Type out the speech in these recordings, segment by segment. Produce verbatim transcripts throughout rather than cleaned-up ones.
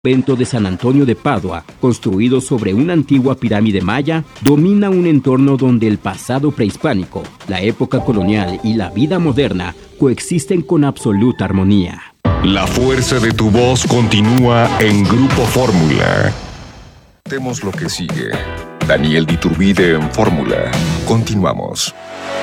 convento de San Antonio de Padua, construido sobre una antigua pirámide maya, domina un entorno donde el pasado prehispánico, la época colonial y la vida moderna coexisten con absoluta armonía. La fuerza de tu voz continúa en Grupo Fórmula. Vemos lo que sigue. Daniel de Iturbide en Fórmula. Continuamos.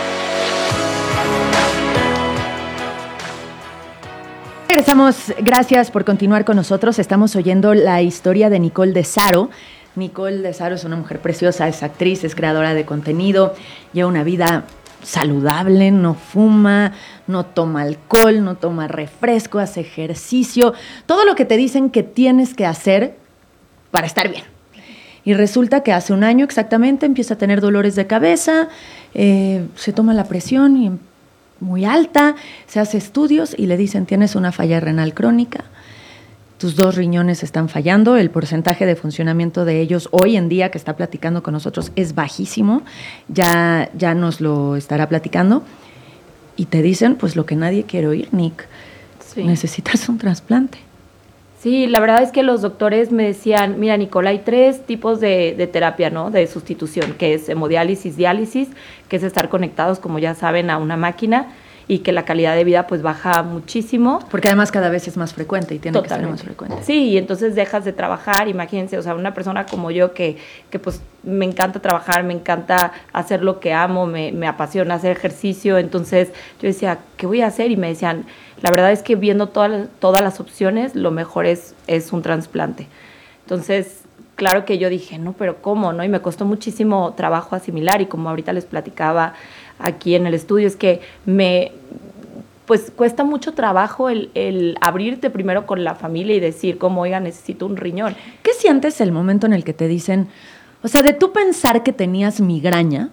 Regresamos, gracias por continuar con nosotros. Estamos oyendo la historia de Nicole de Saro. Nicole de Saro es una mujer preciosa, es actriz, es creadora de contenido, lleva una vida saludable, no fuma, no toma alcohol, no toma refresco, hace ejercicio, todo lo que te dicen que tienes que hacer para estar bien. Y resulta que hace un año exactamente empieza a tener dolores de cabeza, eh, se toma la presión y muy alta, se hace estudios y le dicen tienes una falla renal crónica, tus dos riñones están fallando, el porcentaje de funcionamiento de ellos hoy en día que está platicando con nosotros es bajísimo, ya, ya nos lo estará platicando y te dicen pues lo que nadie quiere oír, Nick, sí. Necesitas un trasplante. Sí, la verdad es que los doctores me decían, mira, Nicole, hay tres tipos de, de terapia, ¿no? De sustitución, que es hemodiálisis, diálisis, que es estar conectados, como ya saben, a una máquina y que la calidad de vida pues baja muchísimo. Porque además cada vez es más frecuente y tiene Totalmente. que ser más frecuente. Sí, y entonces dejas de trabajar, imagínense, o sea, una persona como yo que, que pues me encanta trabajar, me encanta hacer lo que amo, me, me apasiona hacer ejercicio, entonces yo decía, ¿qué voy a hacer? Y me decían, la verdad es que viendo todas, todas las opciones, lo mejor es, es un trasplante. Entonces, claro que yo dije, no, pero ¿cómo? ¿No? Y me costó muchísimo trabajo asimilar y como ahorita les platicaba aquí en el estudio, es que me, pues cuesta mucho trabajo el, el abrirte primero con la familia y decir, como, oiga, necesito un riñón. ¿Qué sientes el momento en el que te dicen, o sea, de tú pensar que tenías migraña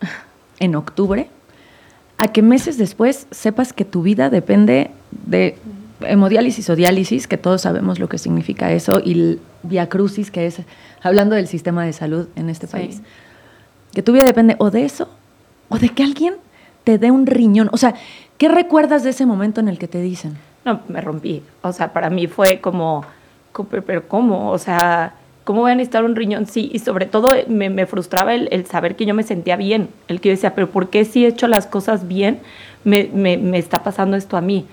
en octubre, a que meses después sepas que tu vida depende de hemodiálisis o diálisis, que todos sabemos lo que significa eso, y el viacrucis, que es, hablando del sistema de salud en este país, sí. Que tu vida depende o de eso, o de que alguien te dé un riñón. O sea, ¿qué recuerdas de ese momento en el que te dicen? No, me rompí. O sea, para mí fue como, ¿pero cómo? O sea, ¿cómo voy a necesitar un riñón? Sí, y sobre todo me, me frustraba el, el saber que yo me sentía bien. El que yo decía, ¿pero por qué si he hecho las cosas bien me, me, me está pasando esto a mí?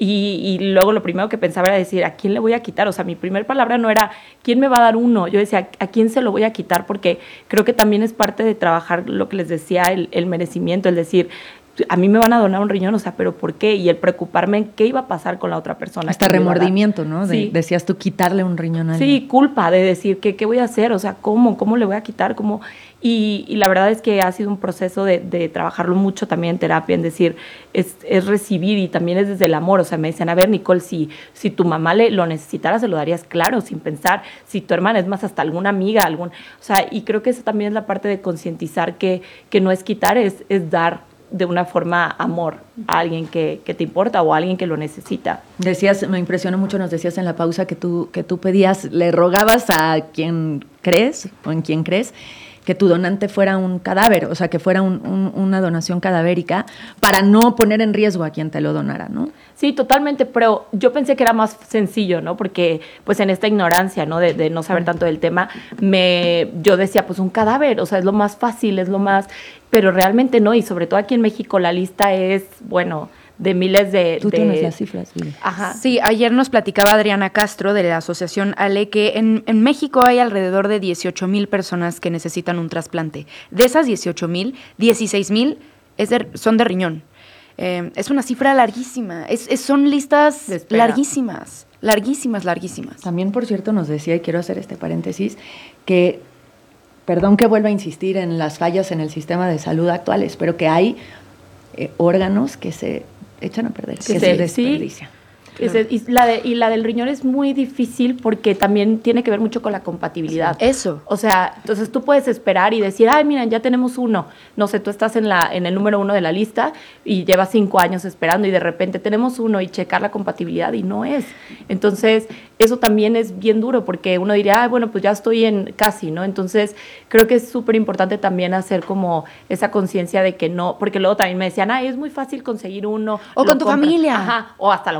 Y, y luego lo primero que pensaba era decir, ¿a quién le voy a quitar? O sea, mi primera palabra no era, ¿quién me va a dar uno? Yo decía, ¿a quién se lo voy a quitar? Porque creo que también es parte de trabajar lo que les decía, el, el merecimiento, el decir, a mí me van a donar un riñón, o sea, ¿pero por qué? Y el preocuparme en qué iba a pasar con la otra persona. Hasta remordimiento, ¿no? De, sí. Decías tú, quitarle un riñón a alguien. Sí, culpa de decir, ¿qué, qué voy a hacer? O sea, ¿cómo? ¿Cómo le voy a quitar? ¿Cómo? Y, y la verdad es que ha sido un proceso de, de trabajarlo mucho también en terapia, en decir, es, es recibir y también es desde el amor. O sea, me decían, a ver, Nicole, si, si tu mamá le, lo necesitara, se lo darías claro, sin pensar. Si tu hermana, es más, hasta alguna amiga, algún... O sea, y creo que esa también es la parte de concientizar que, que no es quitar, es, es dar de una forma amor a alguien que, que te importa o a alguien que lo necesita. Decías, me impresionó mucho, nos decías en la pausa que tú, que tú pedías, le rogabas a quien crees o en quien crees que tu donante fuera un cadáver, o sea, que fuera un, un, una donación cadavérica para no poner en riesgo a quien te lo donara, ¿no? Sí, totalmente, pero yo pensé que era más sencillo, ¿no? Porque pues en esta ignorancia, ¿no? De, de no saber tanto del tema, me, yo decía, pues un cadáver, o sea, es lo más fácil, es lo más... Pero realmente no, y sobre todo aquí en México la lista es, bueno, de miles de... Tú de, tienes las cifras, Billy. Ajá. Sí, ayer nos platicaba Adriana Castro de la asociación Ale que en, en México hay alrededor de dieciocho mil personas que necesitan un trasplante. De esas dieciocho mil, dieciséis mil es de, son de riñón. Eh, es una cifra larguísima, es, es, son listas larguísimas, larguísimas, larguísimas. También, por cierto, nos decía, y quiero hacer este paréntesis, que, perdón que vuelva a insistir en las fallas en el sistema de salud actuales, pero que hay eh, órganos que se echan a perder, que, que se, se desperdician. Sí. Ese, y, la de, y la del riñón es muy difícil porque también tiene que ver mucho con la compatibilidad. Eso. O sea, entonces tú puedes esperar y decir, ay, miren, ya tenemos uno. No sé, tú estás en, la, en el número uno de la lista y llevas cinco años esperando y de repente tenemos uno y checar la compatibilidad y no es. Entonces, eso también es bien duro porque uno diría, ah, bueno, pues ya estoy en casi, ¿no? Entonces, creo que es súper importante también hacer como esa conciencia de que no, porque luego también me decían, ah, es muy fácil conseguir uno. O con tu compras. familia. Ajá, o hasta lo compras, ¿no?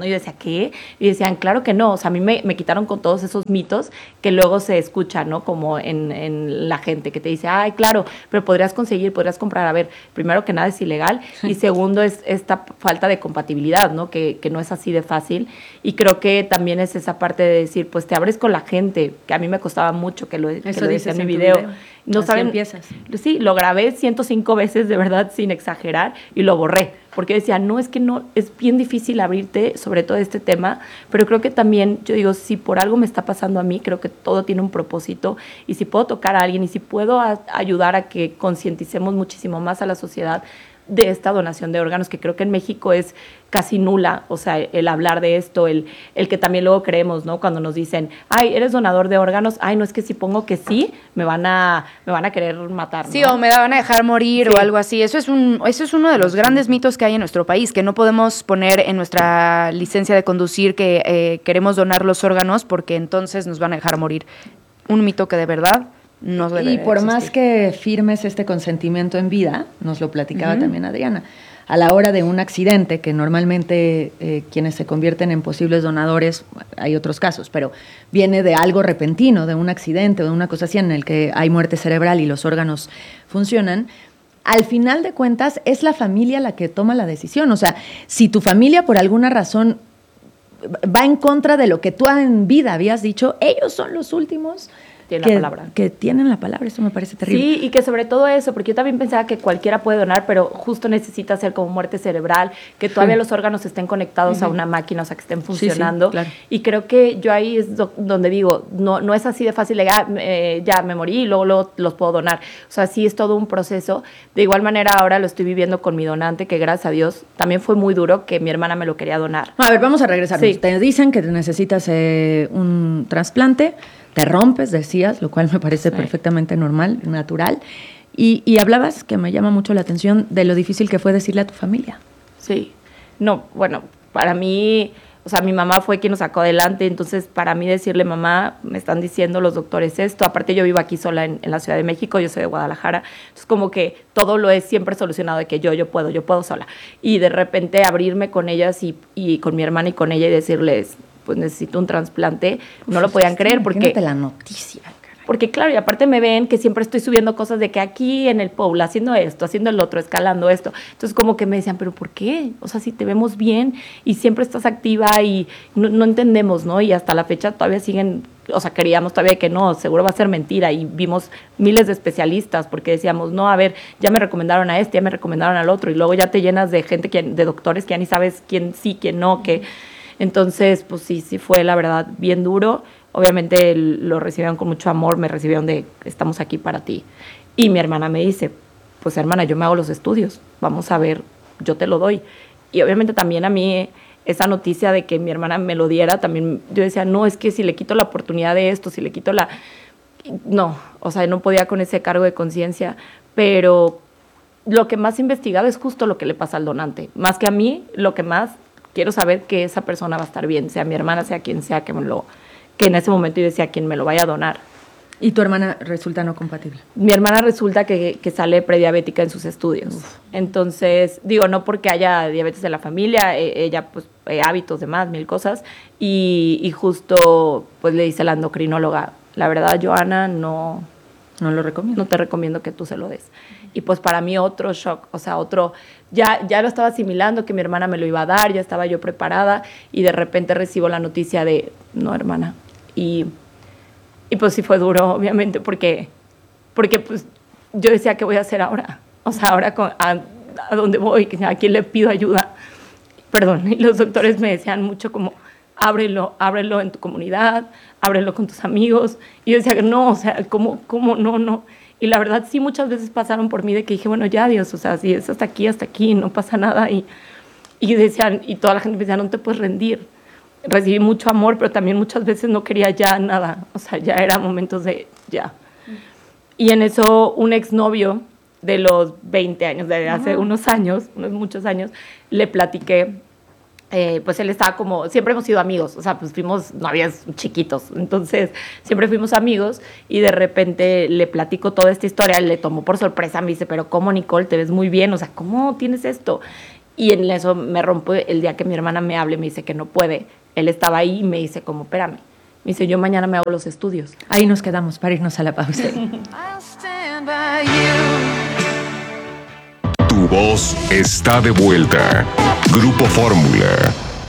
¿no? Y yo decía, ¿qué? Y decían, claro que no, o sea, a mí me, me quitaron con todos esos mitos que luego se escuchan, ¿no? Como en, en la gente que te dice, ay, claro, pero podrías conseguir, podrías comprar. A ver, primero que nada es ilegal y segundo es esta falta de compatibilidad, ¿no? Que, que no es así de fácil. Y creo que también es esa parte de decir, pues te abres con la gente, que a mí me costaba mucho, que lo, que lo decía en mi video. video. No así saben, empiezas. Sí, lo grabé ciento cinco veces, de verdad, sin exagerar, y lo borré, porque decía, no, es que no, es bien difícil abrirte sobre todo este tema, pero creo que también, yo digo, si por algo me está pasando a mí, creo que todo tiene un propósito, y si puedo tocar a alguien, y si puedo a, ayudar a que concienticemos muchísimo más a la sociedad de esta donación de órganos, que creo que en México es casi nula, o sea, el hablar de esto, el, el que también luego creemos, ¿no? Cuando nos dicen, ay, eres donador de órganos, ay, no, es que si pongo que sí, me van a, me van a querer matar, ¿no? Sí, o me van a dejar morir, sí, o algo así. Eso es, un, eso es uno de los grandes mitos que hay en nuestro país, que no podemos poner en nuestra licencia de conducir que eh, queremos donar los órganos porque entonces nos van a dejar morir. Un mito que de verdad no debe Y por existir. más que firmes este consentimiento en vida, nos lo platicaba uh-huh. también Adriana, a la hora de un accidente, que normalmente eh, quienes se convierten en posibles donadores, hay otros casos, pero viene de algo repentino, de un accidente o de una cosa así en el que hay muerte cerebral y los órganos funcionan, al final de cuentas es la familia la que toma la decisión. O sea, si tu familia por alguna razón va en contra de lo que tú en vida habías dicho, ellos son los últimos tienen que, la palabra. que tienen la palabra. Eso me parece terrible. Sí, y que sobre todo eso, porque yo también pensaba que cualquiera puede donar, pero justo necesita hacer como muerte cerebral, que todavía sí. los órganos estén conectados uh-huh. a una máquina, o sea, que estén funcionando. Sí, sí, claro. Y creo que yo ahí es do- donde digo, no, no es así de fácil, de, ah, eh, ya me morí y luego, luego los puedo donar. O sea, sí es todo un proceso. De igual manera ahora lo estoy viviendo con mi donante, que gracias a Dios también fue muy duro, que mi hermana me lo quería donar. A ver, vamos a regresar. Sí. Te dicen que necesitas eh, un trasplante, te rompes, decías, lo cual me parece sí. perfectamente normal, natural. Y, y hablabas, que me llama mucho la atención, de lo difícil que fue decirle a tu familia. Sí. No, bueno, para mí, o sea, mi mamá fue quien nos sacó adelante, entonces para mí decirle, mamá, me están diciendo los doctores esto, aparte yo vivo aquí sola en, en la Ciudad de México, yo soy de Guadalajara, entonces como que todo lo es siempre solucionado, de que yo, yo puedo, yo puedo sola. Y de repente abrirme con ellas y, y con mi hermana y con ella y decirles, pues necesito un trasplante, no lo podían creer porque... Imagínate la noticia, caray. Porque claro, y aparte me ven que siempre estoy subiendo cosas de que aquí en el Paul, haciendo esto, haciendo el otro, escalando esto. Entonces como que me decían, ¿pero por qué? O sea, si te vemos bien y siempre estás activa y no, no entendemos, ¿no? Y hasta la fecha todavía siguen, o sea, queríamos todavía que no, seguro va a ser mentira. Y vimos miles de especialistas porque decíamos, no, a ver, ya me recomendaron a este, ya me recomendaron al otro. Y luego ya te llenas de gente, que, de doctores que ya ni sabes quién sí, quién no, que... Entonces, pues sí, sí fue la verdad bien duro. Obviamente lo recibieron con mucho amor, me recibieron de, estamos aquí para ti. Y mi hermana me dice, pues hermana, yo me hago los estudios, vamos a ver, yo te lo doy. Y obviamente también a mí esa noticia de que mi hermana me lo diera, también yo decía, no, es que si le quito la oportunidad de esto, si le quito la... No, o sea, no podía con ese cargo de conciencia, pero lo que más he investigado es justo lo que le pasa al donante. Más que a mí, lo que más... quiero saber que esa persona va a estar bien, sea mi hermana, sea quien sea, que me lo, que en ese momento yo decía quien me lo vaya a donar. ¿Y tu hermana resulta no compatible? Mi hermana resulta que, que sale prediabética en sus estudios. Uf. Entonces, digo, no porque haya diabetes en la familia, eh, ella, pues, eh, hábitos, demás, mil cosas, y, y justo, pues, le dice la endocrinóloga, la verdad, Joana, no... No lo recomiendo. No te recomiendo que tú se lo des. Y pues para mí otro shock, o sea, otro, ya, ya lo estaba asimilando, que mi hermana me lo iba a dar, ya estaba yo preparada, y de repente recibo la noticia de, no, hermana. Y, y pues sí fue duro, obviamente, porque, porque pues yo decía, ¿qué voy a hacer ahora? O sea, ahora con, a, a dónde voy, a quién le pido ayuda. Perdón, y los doctores me decían mucho como, ábrelo, ábrelo en tu comunidad, ábrelo con tus amigos. Y yo decía, no, o sea, ¿cómo, cómo, no, no? Y la verdad sí muchas veces pasaron por mí de que dije, bueno, ya Dios, o sea, si es hasta aquí, hasta aquí, no pasa nada. Y, y decían, y toda la gente me decía, no te puedes rendir. Recibí mucho amor, pero también muchas veces no quería ya nada. O sea, ya era momentos de ya. Y en eso un exnovio de los veinte años, de hace uh-huh. unos años, unos muchos años, le platiqué. Eh, pues él estaba como, siempre hemos sido amigos, o sea, pues fuimos novios chiquitos, entonces siempre fuimos amigos y de repente le platico toda esta historia, le tomó por sorpresa, me dice, pero ¿cómo, Nicole? Te ves muy bien, o sea, ¿cómo tienes esto? Y en eso me rompo el día que mi hermana me hable, me dice que no puede. Él estaba ahí y me dice como, espérame. Me dice, yo mañana me hago los estudios. Ahí nos quedamos para irnos a la pausa. Tu voz está de vuelta. Grupo Fórmula.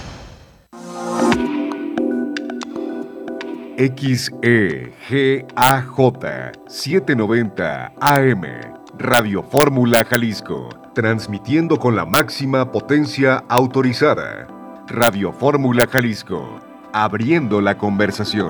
X E G A J setecientos noventa A M, Radio Fórmula Jalisco, transmitiendo con la máxima potencia autorizada. Radio Fórmula Jalisco, abriendo la conversación.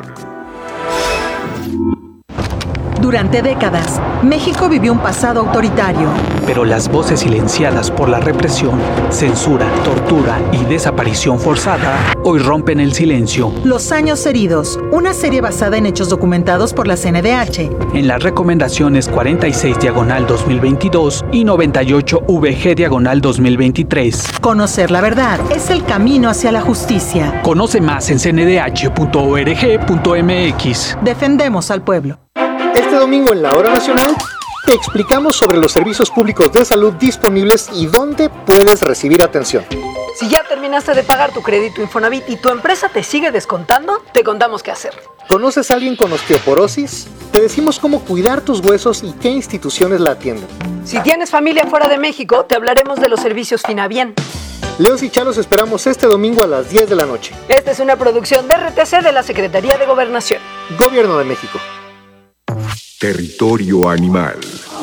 Durante décadas, México vivió un pasado autoritario. Pero las voces silenciadas por la represión, censura, tortura y desaparición forzada hoy rompen el silencio. Los años heridos, una serie basada en hechos documentados por la C N D H. En las recomendaciones cuarenta y seis diagonal dos mil veintidós y noventa y ocho V G diagonal dos mil veintitrés. Conocer la verdad es el camino hacia la justicia. Conoce más en c n d h punto org punto m x. Defendemos al pueblo. Este domingo en la Hora Nacional te explicamos sobre los servicios públicos de salud disponibles y dónde puedes recibir atención. Si ya terminaste de pagar tu crédito Infonavit y tu empresa te sigue descontando, te contamos qué hacer. ¿Conoces a alguien con osteoporosis? Te decimos cómo cuidar tus huesos y qué instituciones la atienden. Si tienes familia fuera de México, te hablaremos de los servicios Finabien. Leos y Chalos esperamos este domingo a las diez de la noche. Esta es una producción de R T C de la Secretaría de Gobernación. Gobierno de México. Territorio animal.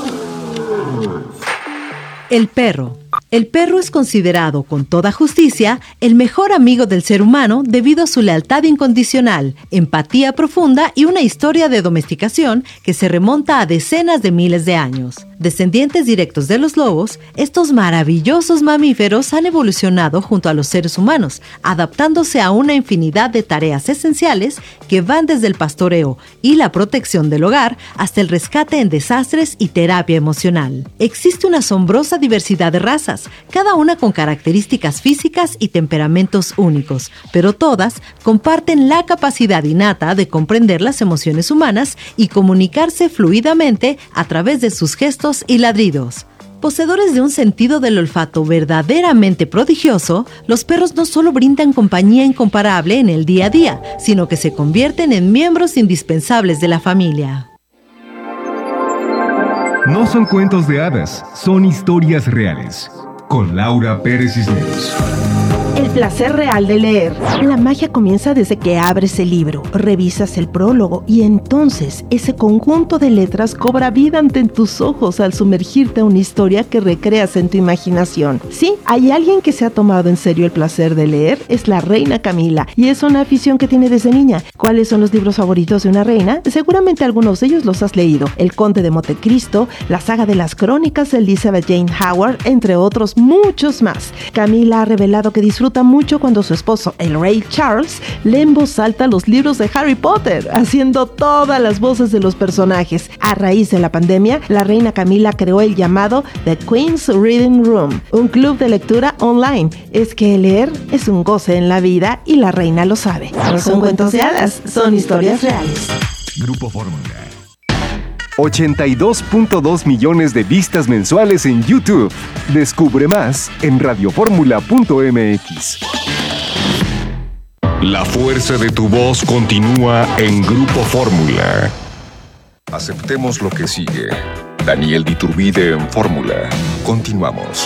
El perro. El perro es considerado, con toda justicia, el mejor amigo del ser humano debido a su lealtad incondicional, empatía profunda y una historia de domesticación que se remonta a decenas de miles de años. Descendientes directos de los lobos, estos maravillosos mamíferos han evolucionado junto a los seres humanos, adaptándose a una infinidad de tareas esenciales que van desde el pastoreo y la protección del hogar hasta el rescate en desastres y terapia emocional. Existe una asombrosa diversidad de razas, cada una con características físicas y temperamentos únicos, pero todas comparten la capacidad innata de comprender las emociones humanas y comunicarse fluidamente a través de sus gestos y ladridos. Poseedores de un sentido del olfato verdaderamente prodigioso, los perros no solo brindan compañía incomparable en el día a día, sino que se convierten en miembros indispensables de la familia. No son cuentos de hadas, son historias reales. Con Laura Pérez Cisneros. El placer real de leer. La magia comienza desde que abres el libro, revisas el prólogo y entonces ese conjunto de letras cobra vida ante tus ojos al sumergirte a una historia que recreas en tu imaginación. Sí, hay alguien que se ha tomado en serio el placer de leer, es la reina Camila, y es una afición que tiene desde niña. ¿Cuáles son los libros favoritos de una reina? Seguramente algunos de ellos los has leído. El Conde de Montecristo, la saga de las crónicas de Elizabeth Jane Howard, entre otros muchos más. Camila ha revelado que disfruta mucho cuando su esposo, el rey Charles, lee en voz alta los libros de Harry Potter, haciendo todas las voces de los personajes. A raíz de la pandemia, la reina Camila creó el llamado The Queen's Reading Room, un club de lectura online. Es que leer es un goce en la vida y la reina lo sabe. No son cuentos de hadas, son historias reales. Grupo Fórmula. ochenta y dos punto dos millones de vistas mensuales en YouTube. Descubre más en radio fórmula punto m x. La fuerza de tu voz continúa en Grupo Fórmula. Aceptemos lo que sigue. Daniel Diturbide en Fórmula. Continuamos.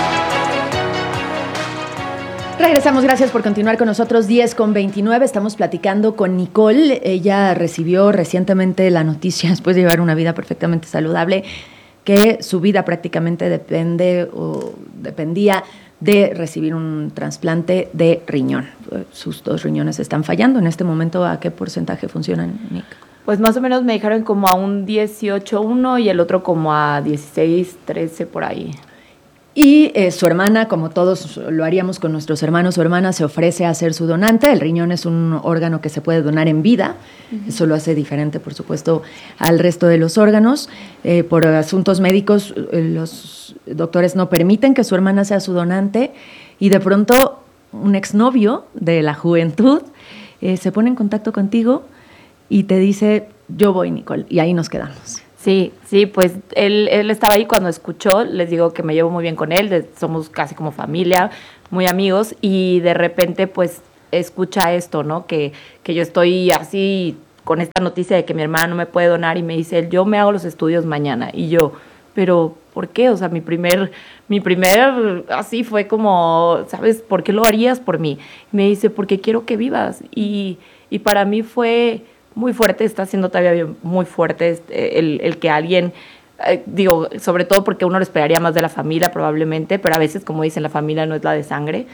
Regresamos, gracias por continuar con nosotros. Diez con veintinueve, estamos platicando con Nicole. Ella recibió recientemente la noticia, después de llevar una vida perfectamente saludable, que su vida prácticamente depende o dependía de recibir un trasplante de riñón. Sus dos riñones están fallando. En este momento, ¿a qué porcentaje funcionan, Nick? Pues más o menos me dijeron como a un dieciocho uno y el otro como a dieciséis, trece por ahí. Y eh, su hermana, como todos lo haríamos con nuestros hermanos o hermanas, se ofrece a ser su donante. El riñón es un órgano que se puede donar en vida. Uh-huh. Eso lo hace diferente, por supuesto, al resto de los órganos. Eh, por asuntos médicos, eh, los doctores no permiten que su hermana sea su donante. Y de pronto, un exnovio de la juventud eh, se pone en contacto contigo y te dice, yo voy, Nicole. Y ahí nos quedamos. Sí, sí, pues él, él estaba ahí cuando escuchó, les digo que me llevo muy bien con él, de, somos casi como familia, muy amigos, y de repente pues escucha esto, ¿no? Que, que yo estoy así con esta noticia de que mi hermano me puede donar y me dice él, yo me hago los estudios mañana, y yo, pero ¿por qué? O sea, mi primer, mi primer, así fue como, ¿sabes? ¿Por qué lo harías por mí? Me dice, porque quiero que vivas, y, y para mí fue muy fuerte, está siendo todavía muy fuerte el, el que alguien, eh, digo, sobre todo porque uno lo esperaría más de la familia probablemente, pero a veces, como dicen, la familia no es la de sangre,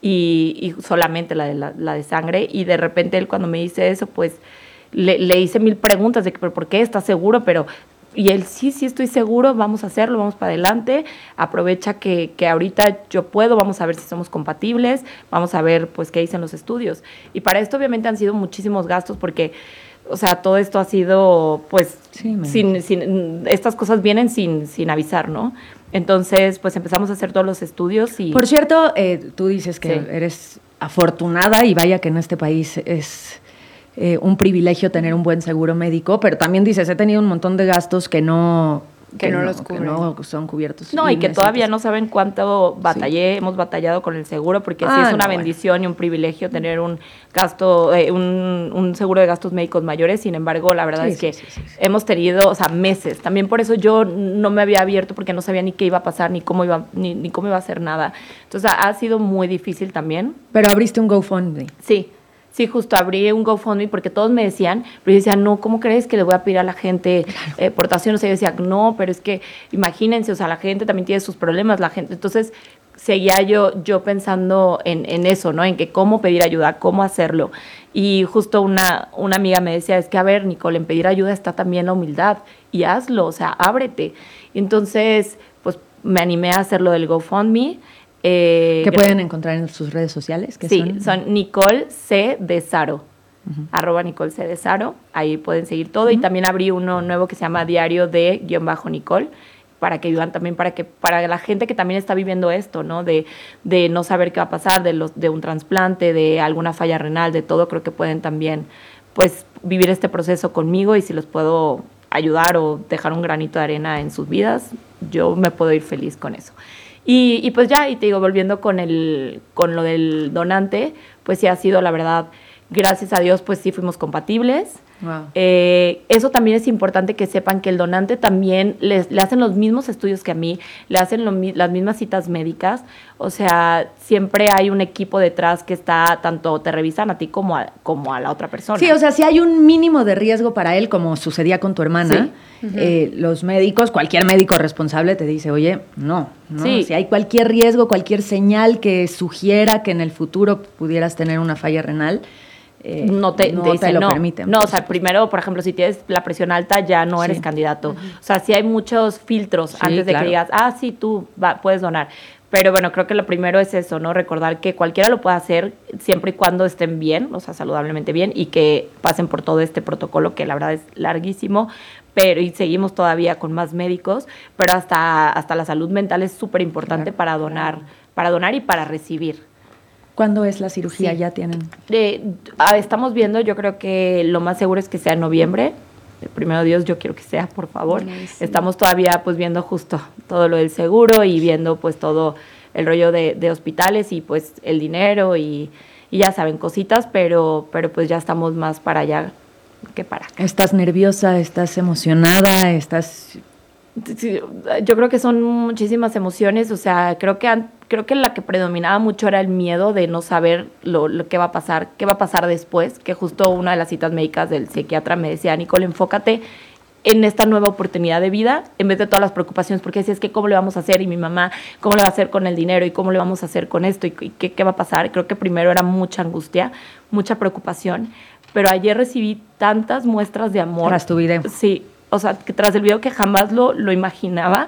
y, y solamente la de, la, la de sangre, y de repente él cuando me dice eso, pues le, le hice mil preguntas de que, ¿pero por qué? ¿Estás seguro? Pero, y él, sí, sí estoy seguro, vamos a hacerlo, vamos para adelante, aprovecha que, que ahorita yo puedo, vamos a ver si somos compatibles, vamos a ver pues qué dicen los estudios. Y para esto obviamente han sido muchísimos gastos porque, o sea, todo esto ha sido, pues, sí, sin, sin, estas cosas vienen sin, sin avisar, ¿no? Entonces, pues empezamos a hacer todos los estudios y... Por cierto, eh, tú dices que sí. Eres afortunada y vaya que en este país es eh, un privilegio tener un buen seguro médico, pero también dices, he tenido un montón de gastos que no... Que, que no los cubren. Que no son cubiertos. No, y que todavía no saben cuánto batallé, sí. Hemos batallado con el seguro, porque ah, sí es una no, bendición bueno. y un privilegio tener un gasto, eh, un, un seguro de gastos médicos mayores. Sin embargo, la verdad sí, es que sí, sí, sí, sí. hemos tenido, o sea, meses. También por eso yo no me había abierto, porque no sabía ni qué iba a pasar, ni cómo iba, ni, ni cómo iba a hacer nada. Entonces, ha, ha sido muy difícil también. Pero abriste un GoFundMe. Sí. Sí, justo abrí un GoFundMe porque todos me decían, pero yo decía, no, ¿cómo crees que le voy a pedir a la gente eh, portación? O sea, yo decía, no, pero es que imagínense, o sea, la gente también tiene sus problemas, la gente. Entonces, seguía yo, yo pensando en, en eso, ¿no? En que cómo pedir ayuda, cómo hacerlo. Y justo una, una amiga me decía, es que, a ver, Nicole, en pedir ayuda está también la humildad, y hazlo, o sea, ábrete. Entonces, pues, me animé a hacer lo del GoFundMe. Eh, ¿Qué pueden encontrar en sus redes sociales? ¿Qué sí, son? son Nicole C. de Saro, uh-huh. arroba Nicole C. de Saro, ahí pueden seguir todo, uh-huh. y también abrí uno nuevo que se llama Diario de guión bajo Nicole, para que ayudan también, para que para la gente que también está viviendo esto, ¿no? De, de no saber qué va a pasar, de, los, de un trasplante, de alguna falla renal, de todo, creo que pueden también, pues, vivir este proceso conmigo, y si los puedo ayudar o dejar un granito de arena en sus vidas, yo me puedo ir feliz con eso. Y, y pues ya, y te digo, volviendo con el con lo del donante, pues sí ha sido, la verdad, gracias a Dios, pues sí fuimos compatibles. Wow. Eh, eso también es importante que sepan que el donante también les, le hacen los mismos estudios que a mí, le hacen lo, las mismas citas médicas, o sea, siempre hay un equipo detrás que está, tanto te revisan a ti como a, como a la otra persona. Sí, o sea, si hay un mínimo de riesgo para él, como sucedía con tu hermana, sí. uh-huh. eh, los médicos, cualquier médico responsable te dice, oye, no, no, sí. si hay cualquier riesgo, cualquier señal que sugiera que en el futuro pudieras tener una falla renal, Eh, no te, no te, te dice, lo no, permiten. No, o sea, primero, por ejemplo, si tienes la presión alta, ya no eres sí. candidato. Uh-huh. O sea, sí hay muchos filtros sí, antes de claro. que digas, ah, sí, tú va, puedes donar. Pero bueno, creo que lo primero es eso, ¿no? Recordar que cualquiera lo puede hacer siempre y cuando estén bien, o sea, saludablemente bien, y que pasen por todo este protocolo que la verdad es larguísimo, pero y seguimos todavía con más médicos, pero hasta, hasta la salud mental es súper importante claro. para donar, para donar y para recibir. ¿Cuándo es la cirugía? Sí. ¿Ya tienen? Eh, estamos viendo, yo creo que lo más seguro es que sea en noviembre. Primero Dios, yo quiero que sea, por favor. Sí. Estamos todavía pues viendo justo todo lo del seguro y viendo pues todo el rollo de, de hospitales y pues el dinero y, y ya saben, cositas, pero, pero pues ya estamos más para allá que para acá. ¿Estás nerviosa? ¿Estás emocionada? ¿Estás...? Sí, yo creo que son muchísimas emociones, o sea, creo que han, creo que la que predominaba mucho era el miedo de no saber lo, lo que va a pasar, qué va a pasar después, que justo una de las citas médicas del psiquiatra me decía, Nicole, enfócate en esta nueva oportunidad de vida, en vez de todas las preocupaciones, porque si es que cómo le vamos a hacer, y mi mamá, cómo le va a hacer con el dinero, y cómo le vamos a hacer con esto, y, y qué, qué va a pasar. Creo que primero era mucha angustia, mucha preocupación, pero ayer recibí tantas muestras de amor. Tras tu video. Sí, o sea, que tras el video que jamás lo, lo imaginaba,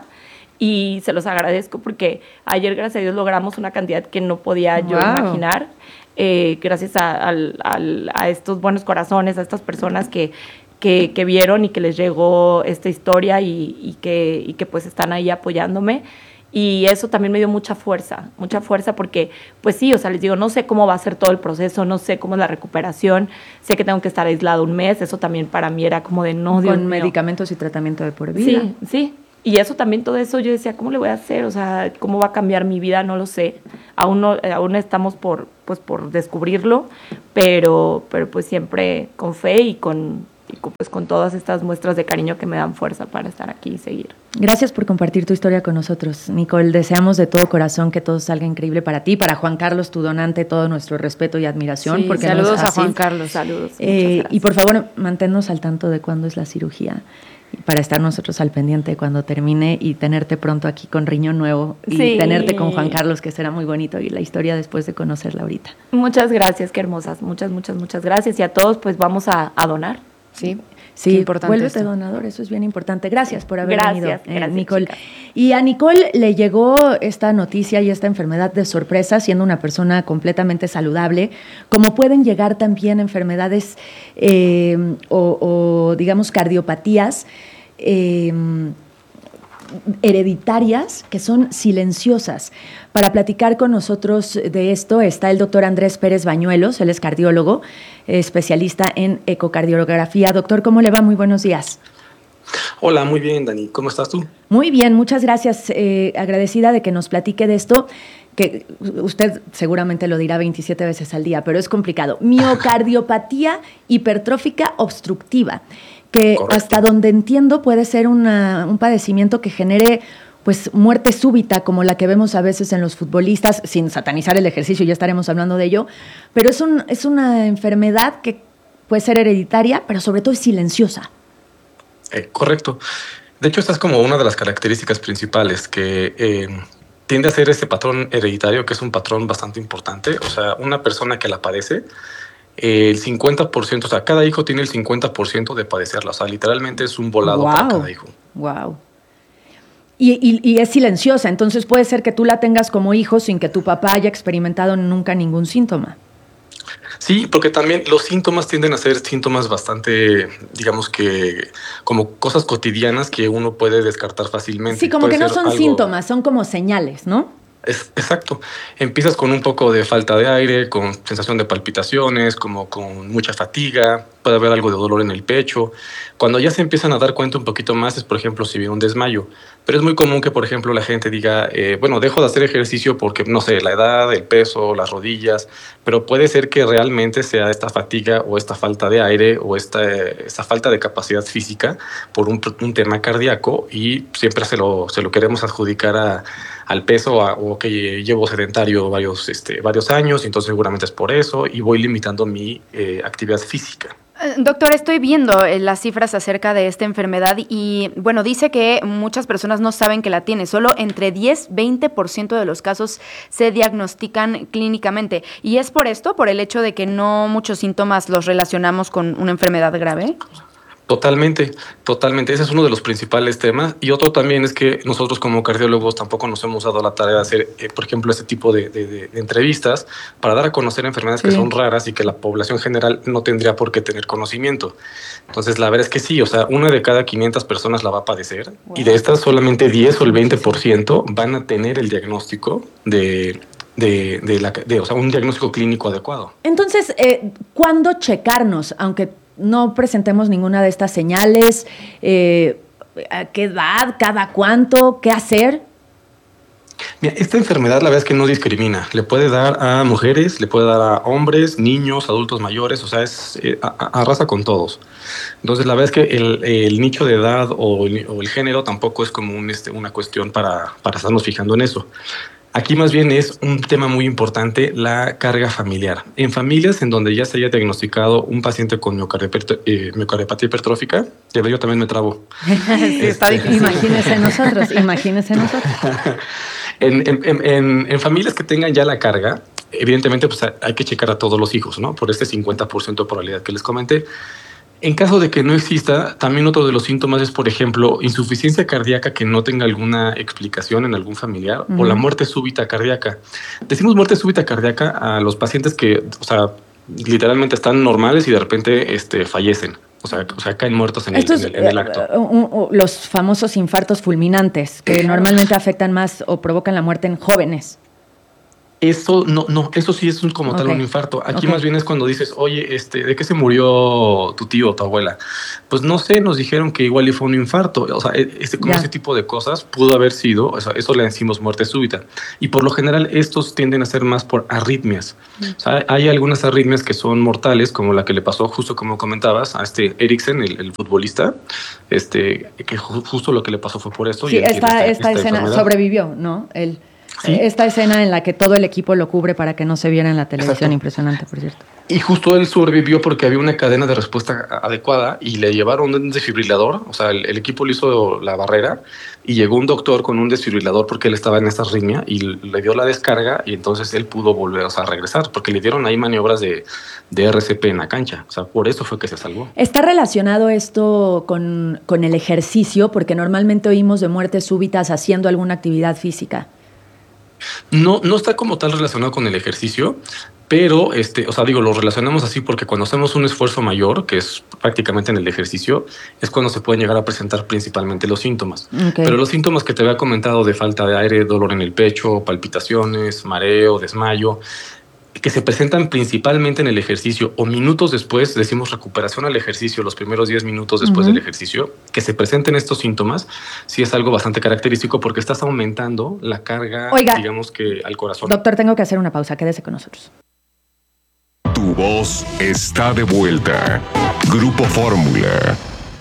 y se los agradezco porque ayer, gracias a Dios, logramos una cantidad que no podía yo wow. imaginar, eh, gracias a, a, a, a estos buenos corazones, a estas personas que, que, que vieron y que les llegó esta historia y, y, que, y que pues están ahí apoyándome. Y eso también me dio mucha fuerza, mucha fuerza porque, pues sí, o sea, les digo, no sé cómo va a ser todo el proceso, no sé cómo es la recuperación, sé que tengo que estar aislado un mes, eso también para mí era como de no, Dios Con mío. medicamentos y tratamiento de por vida. Sí, sí. Y eso también, todo eso, yo decía, ¿cómo le voy a hacer? O sea, ¿cómo va a cambiar mi vida? No lo sé. Aún, no, aún estamos por, pues, por descubrirlo, pero, pero pues siempre con fe y con... y pues con todas estas muestras de cariño que me dan fuerza para estar aquí y seguir. Gracias por compartir tu historia con nosotros, Nicole. Deseamos de todo corazón que todo salga increíble para ti, para Juan Carlos, tu donante, todo nuestro respeto y admiración. Sí, porque saludos no es a fácil. Juan Carlos. Saludos. Eh, y por favor, manténnos al tanto de cuándo es la cirugía, para estar nosotros al pendiente cuando termine y tenerte pronto aquí con riñón nuevo y sí. tenerte con Juan Carlos, que será muy bonito, y la historia después de conocerla ahorita. Muchas gracias, qué hermosas. Muchas, muchas, muchas gracias. Y a todos, pues vamos a, a donar. Sí. Sí, importante vuélvete esto. donador, eso es bien importante. Gracias por haber Gracias, venido, eh, gracias, Nicole. chicas. Y a Nicole le llegó esta noticia y esta enfermedad de sorpresa, siendo una persona completamente saludable, como pueden llegar también enfermedades eh, o, o, digamos, cardiopatías eh, hereditarias que son silenciosas. Para platicar con nosotros de esto está el doctor Andrés Pérez Bañuelos, él es cardiólogo, especialista en ecocardiografía. Doctor, ¿cómo le va? Muy buenos días. Hola, muy bien, Dani. ¿Cómo estás tú? Muy bien, muchas gracias. Eh, agradecida de que nos platique de esto, que usted seguramente lo dirá veintisiete veces al día, pero es complicado. Miocardiopatía hipertrófica obstructiva, que Correcto. Hasta donde entiendo puede ser una, un padecimiento que genere pues muerte súbita, como la que vemos a veces en los futbolistas, sin satanizar el ejercicio, ya estaremos hablando de ello, pero es, un, es una enfermedad que puede ser hereditaria, pero sobre todo es silenciosa. Eh, correcto. De hecho, esta es como una de las características principales, que eh, tiende a ser este patrón hereditario, que es un patrón bastante importante. O sea, una persona que la padece, eh, el cincuenta por ciento, o sea, cada hijo tiene el cincuenta por ciento de padecerla. O sea, literalmente es un volado wow. para cada hijo. Wow. Y, y, y es silenciosa, entonces puede ser que tú la tengas como hijo sin que tu papá haya experimentado nunca ningún síntoma. Sí, porque también los síntomas tienden a ser síntomas bastante, digamos que, como cosas cotidianas que uno puede descartar fácilmente. Sí, como puede que no son algo... síntomas, son como señales, ¿no? Es, exacto. Empiezas con un poco de falta de aire, con sensación de palpitaciones, como con mucha fatiga, puede haber algo de dolor en el pecho. Cuando ya se empiezan a dar cuenta un poquito más es, por ejemplo, si viene un desmayo. Pero es muy común que, por ejemplo, la gente diga, eh, bueno, dejo de hacer ejercicio porque, no sé, la edad, el peso, las rodillas, pero puede ser que realmente sea esta fatiga o esta falta de aire o esta, esta falta de capacidad física por un, un tema cardíaco, y siempre se lo, se lo queremos adjudicar a, al peso a, o que llevo sedentario varios, este, varios años, y entonces seguramente es por eso y voy limitando mi eh, actividad física. Doctor, estoy viendo las cifras acerca de esta enfermedad y, bueno, dice que muchas personas no saben que la tiene. Solo entre diez a veinte por ciento de los casos se diagnostican clínicamente. ¿Y es por esto, por el hecho de que no muchos síntomas los relacionamos con una enfermedad grave? Totalmente, totalmente. Ese es uno de los principales temas. Y otro también es que nosotros como cardiólogos tampoco nos hemos dado la tarea de hacer, eh, por ejemplo, este tipo de, de, de entrevistas para dar a conocer enfermedades sí. que son raras y que la población general no tendría por qué tener conocimiento. Entonces, la verdad es que sí, o sea, una de cada quinientas personas la va a padecer, wow. y de estas solamente diez o el veinte por ciento van a tener el diagnóstico de... De, de la, de, o sea, un diagnóstico clínico adecuado. Entonces, eh, ¿cuándo checarnos? Aunque no presentemos ninguna de estas señales, eh, ¿a qué edad, cada cuánto, qué hacer? Mira, esta enfermedad la verdad es que no discrimina. Le puede dar a mujeres, le puede dar a hombres, niños, adultos mayores, o sea, es eh, a, arrasa con todos. Entonces, la verdad es que el, el nicho de edad o el, o el género tampoco es como un, este, una cuestión para, para estarnos fijando en eso. Aquí más bien es un tema muy importante, la carga familiar. En familias en donde ya se haya diagnosticado un paciente con miocardiopatía eh, hipertrófica, yo también me trabo. Sí, está difícil. Imagínese nosotros, imagínese nosotros. en, en, en, en familias que tengan ya la carga, evidentemente pues hay que checar a todos los hijos, ¿no? Por este cincuenta por ciento de probabilidad que les comenté. En caso de que no exista, también otro de los síntomas es, por ejemplo, insuficiencia cardíaca que no tenga alguna explicación en algún familiar, uh-huh. o la muerte súbita cardíaca. Decimos muerte súbita cardíaca a los pacientes que, o sea, literalmente están normales y de repente este, fallecen. O sea, o sea caen muertos en el, Estos, en el, en el acto. Uh, uh, uh, los famosos infartos fulminantes, que normalmente afectan más o provocan la muerte en jóvenes. Eso no, no, eso sí es un, como okay. tal un infarto. Aquí okay. más bien es cuando dices, oye, este, ¿de qué se murió tu tío o tu abuela? Pues no sé, nos dijeron que igual y fue un infarto. O sea, este, como yeah. ese tipo de cosas pudo haber sido, o sea, eso le decimos muerte súbita. Y por lo general estos tienden a ser más por arritmias. Mm. O sea, hay algunas arritmias que son mortales, como la que le pasó justo como comentabas a este Eriksen, el, el futbolista, este, que ju justo lo que le pasó fue por eso. Sí, y esta, esta, esta escena enfermedad. sobrevivió, ¿no? El ¿Sí? Esta escena en la que todo el equipo lo cubre para que no se viera en la televisión, Exacto. impresionante, por cierto. Y justo él sobrevivió porque había una cadena de respuesta adecuada y le llevaron un desfibrilador, o sea, el, el equipo le hizo la barrera y llegó un doctor con un desfibrilador porque él estaba en esta arritmia y le dio la descarga y entonces él pudo volver, o sea, a regresar porque le dieron ahí maniobras de, de R C P en la cancha, o sea, por eso fue que se salvó. ¿Está relacionado esto con, con el ejercicio? Porque normalmente oímos de muertes súbitas haciendo alguna actividad física. No, no está como tal relacionado con el ejercicio, pero, este, o sea, digo, lo relacionamos así porque cuando hacemos un esfuerzo mayor, que es prácticamente en el ejercicio, es cuando se pueden llegar a presentar principalmente los síntomas. Okay. Pero los síntomas que te había comentado de falta de aire, dolor en el pecho, palpitaciones, mareo, desmayo, que se presentan principalmente en el ejercicio o minutos después, decimos recuperación al ejercicio, los primeros diez minutos después uh-huh. del ejercicio, que se presenten estos síntomas, sí es algo bastante característico porque estás aumentando la carga, Oiga, digamos que al corazón. Doctor, tengo que hacer una pausa, quédese con nosotros. Tu voz está de vuelta. Grupo Fórmula.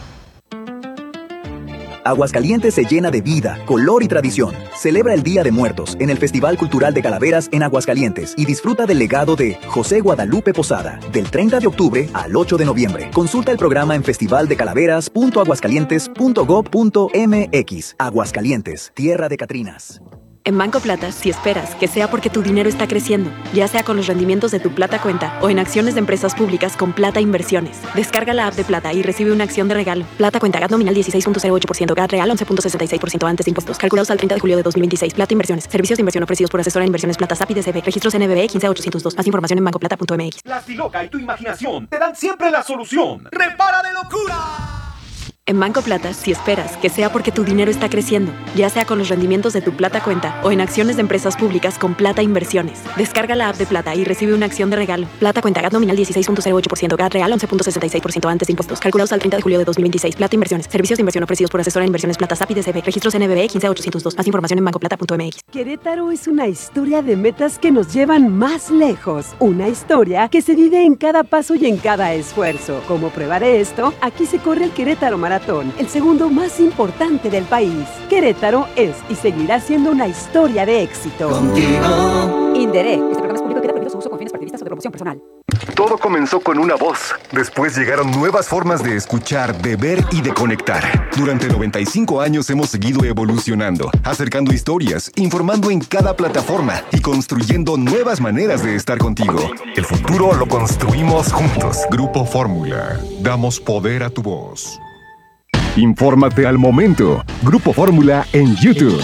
Aguascalientes se llena de vida, color y tradición. Celebra el Día de Muertos en el Festival Cultural de Calaveras en Aguascalientes y disfruta del legado de José Guadalupe Posada del treinta de octubre al ocho de noviembre. Consulta el programa en festival de calaveras punto aguascalientes punto gob punto m x. Aguascalientes, tierra de Catrinas. En Banco Plata, si esperas que sea porque tu dinero está creciendo, ya sea con los rendimientos de tu Plata Cuenta o en acciones de empresas públicas con Plata Inversiones. Descarga la app de Plata y recibe una acción de regalo. Plata Cuenta, G A T nominal dieciséis punto cero ocho por ciento, G A T real once punto sesenta y seis por ciento antes de impuestos. Calculados al treinta de julio de dos mil veintiséis. Plata Inversiones. Servicios de inversión ofrecidos por asesora de inversiones Plata S A P I D C B. Registros N B B quince ochocientos dos. Más información en bancoplata punto m x. Plastiloca y tu imaginación te dan siempre la solución. ¡Repara de locura! En Banco Plata, si esperas que sea porque tu dinero está creciendo, ya sea con los rendimientos de tu Plata Cuenta o en acciones de empresas públicas con Plata Inversiones. Descarga la app de Plata y recibe una acción de regalo. Plata Cuenta, G A T nominal dieciséis punto cero ocho por ciento, G A T real once punto sesenta y seis por ciento antes de impuestos. Calculados al treinta de julio de dos mil veintiséis. Plata Inversiones. Servicios de inversión ofrecidos por asesora de inversiones Plata S A P I D C B. Registros N B B quince ochocientos dos. Más información en bancoplata punto m x. Querétaro es una historia de metas que nos llevan más lejos. Una historia que se vive en cada paso y en cada esfuerzo. Como prueba de esto, aquí se corre el Querétaro Maratón, el segundo más importante del país. Querétaro es y seguirá siendo una historia de éxito. Contigo. Inderec. Este programa es público y queda prohibido su uso con fines partidistas o de promoción personal. Todo comenzó con una voz. Después llegaron nuevas formas de escuchar, de ver y de conectar. Durante noventa y cinco años hemos seguido evolucionando, acercando historias, informando en cada plataforma y construyendo nuevas maneras de estar contigo. El futuro lo construimos juntos. Grupo Fórmula. Damos poder a tu voz. Infórmate al momento. Grupo Fórmula en YouTube.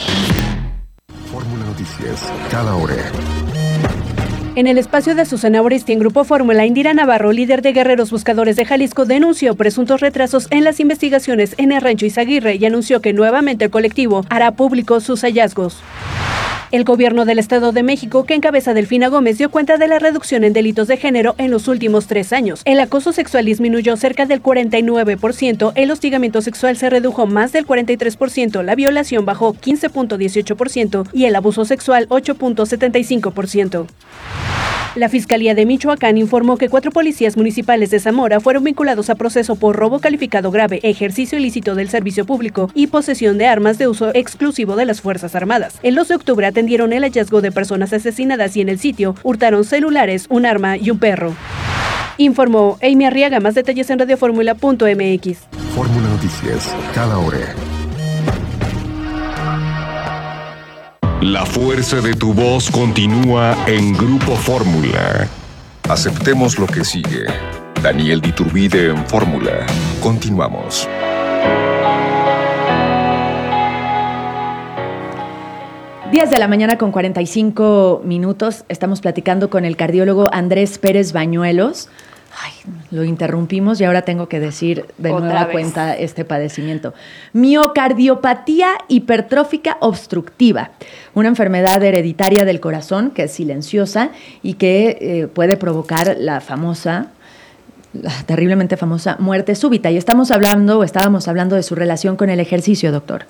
Fórmula Noticias, cada hora. En el espacio de Susana Oresti en Grupo Fórmula, Indira Navarro, líder de Guerreros Buscadores de Jalisco, denunció presuntos retrasos en las investigaciones en el Rancho Izaguirre y anunció que nuevamente el colectivo hará público sus hallazgos. El gobierno del Estado de México, que encabeza Delfina Gómez, dio cuenta de la reducción en delitos de género en los últimos tres años. El acoso sexual disminuyó cerca del cuarenta y nueve por ciento, el hostigamiento sexual se redujo más del cuarenta y tres por ciento, la violación bajó quince punto dieciocho por ciento y el abuso sexual ocho punto setenta y cinco por ciento. La Fiscalía de Michoacán informó que cuatro policías municipales de Zamora fueron vinculados a proceso por robo calificado grave, ejercicio ilícito del servicio público y posesión de armas de uso exclusivo de las Fuerzas Armadas. El dos de octubre atendieron el hallazgo de personas asesinadas y en el sitio hurtaron celulares, un arma y un perro. Informó Amy Arriaga. Más detalles en radioformula punto m x. Fórmula Noticias, cada hora. La fuerza de tu voz continúa en Grupo Fórmula. Aceptemos lo que sigue. Daniel Diturbide en Fórmula. Continuamos. diez de la mañana con cuarenta y cinco minutos. Estamos platicando con el cardiólogo Andrés Pérez Bañuelos. Ay, lo interrumpimos y ahora tengo que decir de Otra nueva vez. cuenta este padecimiento. Miocardiopatía hipertrófica obstructiva, una enfermedad hereditaria del corazón que es silenciosa y que eh, puede provocar la famosa, la terriblemente famosa muerte súbita. Y estamos hablando, o estábamos hablando de su relación con el ejercicio, doctor.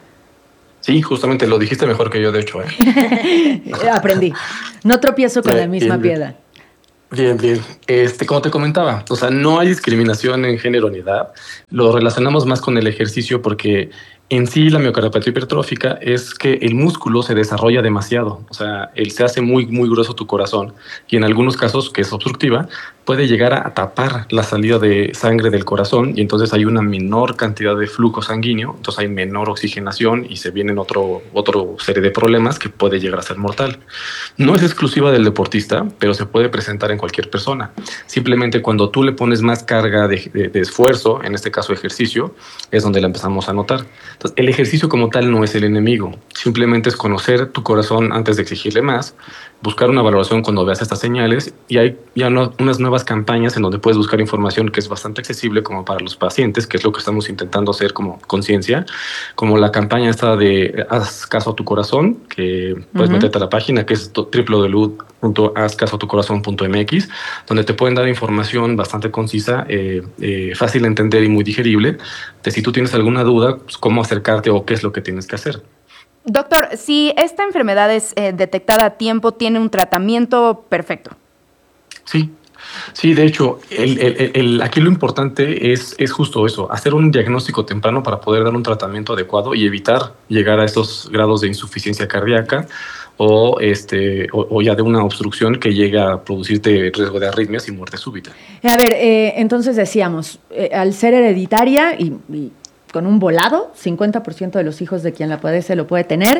Sí, justamente lo dijiste mejor que yo, de hecho. ¿eh? Aprendí. No tropiezo con Eh, la misma bien, piedra. Bien, bien. Este, como te comentaba, o sea, no hay discriminación en género ni edad. Lo relacionamos más con el ejercicio porque en sí la miocardiopatía hipertrófica es que el músculo se desarrolla demasiado. O sea, él se hace muy, muy grueso tu corazón y en algunos casos, que es obstructiva, puede llegar a tapar la salida de sangre del corazón y entonces hay una menor cantidad de flujo sanguíneo, entonces hay menor oxigenación y se vienen otro, otro serie de problemas que puede llegar a ser mortal. No es exclusiva del deportista, pero se puede presentar en cualquier persona. Simplemente cuando tú le pones más carga de, de, de esfuerzo, en este caso ejercicio, es donde la empezamos a notar. Entonces, el ejercicio como tal no es el enemigo, simplemente es conocer tu corazón antes de exigirle más, buscar una valoración cuando veas estas señales y hay ya no, unas nuevas campañas en donde puedes buscar información que es bastante accesible como para los pacientes, que es lo que estamos intentando hacer como conciencia, como la campaña esta de Haz caso a tu corazón, que puedes Ujú. meterte a la página que es doble u doble u doble u punto haz caso a tu corazón punto m x, donde te pueden dar información bastante concisa, eh, eh, fácil de entender y muy digerible, de si tú tienes alguna duda, pues, cómo acercarte o qué es lo que tienes que hacer. Doctor, si esta enfermedad es eh, detectada a tiempo, tiene un tratamiento perfecto. Sí, sí, de hecho, el, el, el, aquí lo importante es, es justo eso, hacer un diagnóstico temprano para poder dar un tratamiento adecuado y evitar llegar a estos grados de insuficiencia cardíaca o, este, o, o ya de una obstrucción que llega a producirte riesgo de arritmias y muerte súbita. A ver, eh, entonces decíamos, eh, al ser hereditaria y, y con un volado, cincuenta por ciento de los hijos de quien la padece lo puede tener.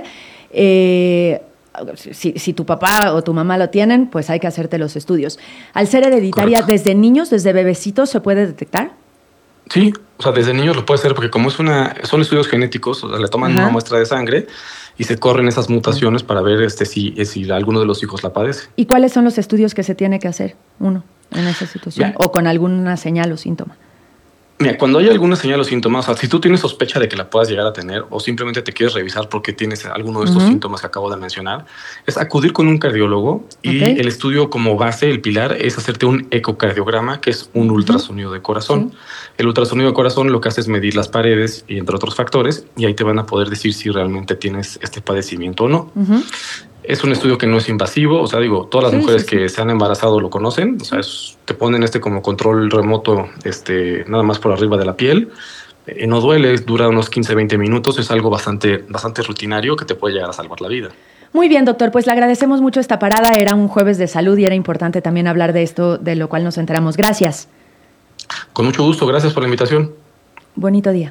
Eh, si, si tu papá o tu mamá lo tienen, pues hay que hacerte los estudios. Al ser hereditaria, Correcto. ¿desde niños, desde bebecitos, se puede detectar? Sí, o sea, desde niños lo puede hacer porque como es una, son estudios genéticos, o sea, le toman Ajá. una muestra de sangre y se corren esas mutaciones para ver este, si, si alguno de los hijos la padece. ¿Y cuáles son los estudios que se tiene que hacer uno en esa situación? Ya. O con alguna señal o síntoma. Mira, cuando hay alguna señal o síntomas, o sea, si tú tienes sospecha de que la puedas llegar a tener o simplemente te quieres revisar porque tienes alguno de estos Ujú. síntomas que acabo de mencionar, es acudir con un cardiólogo y Ok. el estudio como base, el pilar, es hacerte un ecocardiograma, que es un ultrasonido de corazón. El ultrasonido de corazón lo que hace es medir las paredes y entre otros factores y ahí te van a poder decir si realmente tienes este padecimiento o no. Ujú. Es un estudio que no es invasivo, o sea, digo, todas las Sí, mujeres sí, sí. que se han embarazado lo conocen, o sea, es- te ponen este como control remoto, este, nada más por arriba de la piel, eh, no duele, dura unos quince a veinte minutos, es algo bastante, bastante rutinario que te puede llegar a salvar la vida. Muy bien, doctor, pues le agradecemos mucho esta parada. Era un jueves de salud y era importante también hablar de esto, de lo cual nos enteramos. Gracias. Con mucho gusto, gracias por la invitación. Bonito día.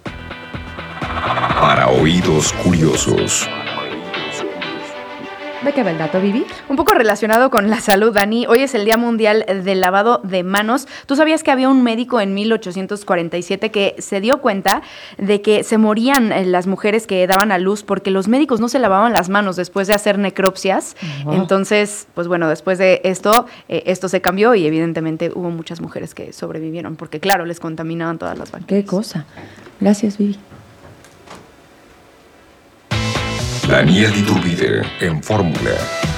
Para oídos curiosos. ¿De qué va el dato, Vivi? Un poco relacionado con la salud, Dani. Hoy es el Día Mundial del Lavado de Manos. ¿Tú sabías que había un médico en mil ochocientos cuarenta y siete que se dio cuenta de que se morían eh, las mujeres que daban a luz porque los médicos no se lavaban las manos después de hacer necropsias? Ajá. Entonces, pues bueno, después de esto, eh, esto se cambió y evidentemente hubo muchas mujeres que sobrevivieron porque, claro, les contaminaban todas las bacterias. Qué cosa. Gracias, Vivi. Daniel Iturbide en Fórmula.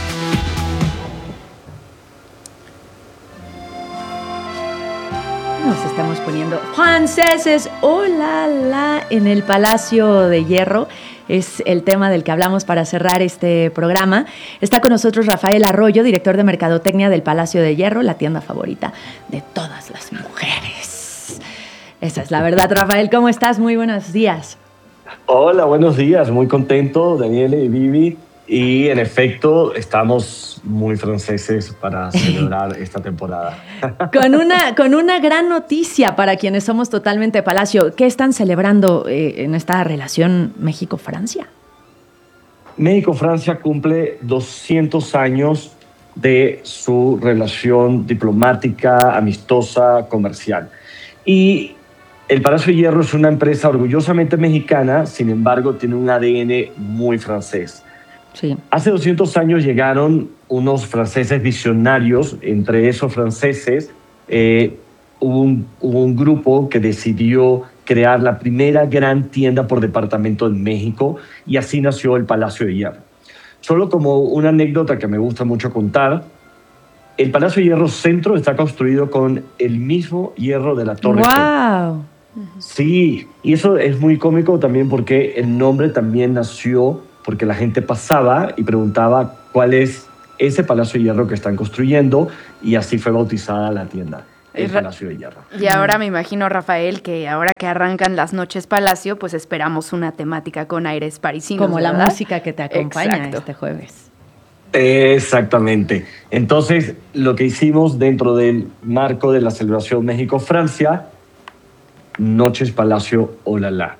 Nos estamos poniendo franceses, hola, la, en el Palacio de Hierro. Es el tema del que hablamos para cerrar este programa. Está con nosotros Rafael Arroyo, director de Mercadotecnia del Palacio de Hierro, la tienda favorita de todas las mujeres. Esa es la verdad, Rafael. ¿Cómo estás? Muy buenos días. Hola, buenos días. Muy contento, Daniela y Vivi. Y en efecto, estamos muy franceses para celebrar esta temporada. Con una, con una gran noticia para quienes somos totalmente Palacio. ¿Qué están celebrando eh, en esta relación México-Francia? México-Francia cumple doscientos años de su relación diplomática, amistosa, comercial. Y el Palacio de Hierro es una empresa orgullosamente mexicana, sin embargo, tiene un A D N muy francés. Sí. Hace doscientos años llegaron unos franceses visionarios. Entre esos franceses eh, hubo, un, hubo un grupo que decidió crear la primera gran tienda por departamento en México y así nació el Palacio de Hierro. Solo como una anécdota que me gusta mucho contar, el Palacio de Hierro Centro está construido con el mismo hierro de la Torre Eiffel. ¡Wow! Sí, y eso es muy cómico también porque el nombre también nació porque la gente pasaba y preguntaba cuál es ese Palacio de Hierro que están construyendo y así fue bautizada la tienda, el Palacio de Hierro. Y ahora me imagino, Rafael, que ahora que arrancan las noches Palacio, pues esperamos una temática con aires parisinos, Como ¿verdad? la música que te acompaña Exacto. este jueves. Exactamente. Entonces, lo que hicimos dentro del marco de la celebración México-Francia, Noches Palacio Olala.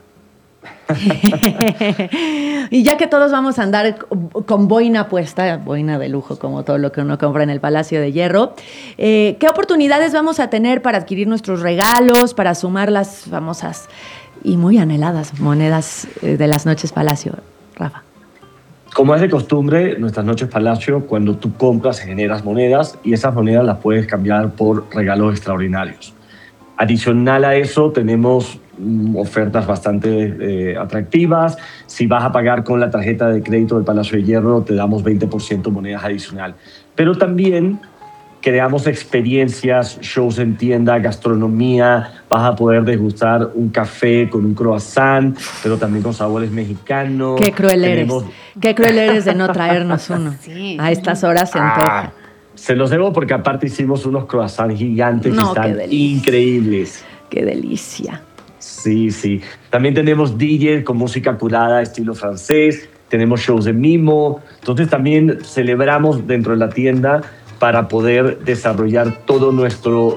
Y ya que todos vamos a andar con boina puesta, boina de lujo, como todo lo que uno compra en el Palacio de Hierro, eh, ¿qué oportunidades vamos a tener para adquirir nuestros regalos, para sumar las famosas y muy anheladas monedas de las Noches Palacio? Rafa. Como es de costumbre, nuestras Noches Palacio, cuando tú compras, generas monedas y esas monedas las puedes cambiar por regalos extraordinarios. Adicional a eso, tenemos mm, ofertas bastante eh, atractivas. Si vas a pagar con la tarjeta de crédito del Palacio de Hierro, te damos veinte por ciento monedas adicional. Pero también creamos experiencias, shows en tienda, gastronomía. Vas a poder degustar un café con un croissant, pero también con sabores mexicanos. Qué cruel Tenemos... eres. Qué cruel eres de no traernos uno. Sí. A estas horas se antoja. Ah, se los debo porque aparte hicimos unos croissants gigantes No, que están qué delicia. increíbles. Qué delicia. Sí, sí. También tenemos D J con música curada estilo francés. Tenemos shows de mimo. Entonces también celebramos dentro de la tienda para poder desarrollar todo nuestro